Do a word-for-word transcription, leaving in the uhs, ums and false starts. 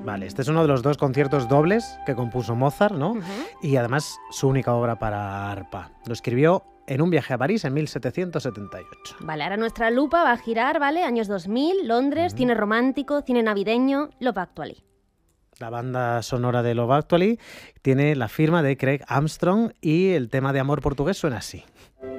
Vale, este es uno de los dos conciertos dobles que compuso Mozart, ¿no? Uh-huh. Y además su única obra para arpa. Lo escribió en un viaje a París en mil setecientos setenta y ocho. Vale, ahora nuestra lupa va a girar, ¿vale? Años dos mil, Londres, uh-huh. Cine romántico, cine navideño, Love Actually. La banda sonora de Love Actually tiene la firma de Craig Armstrong y el tema de amor portugués suena así.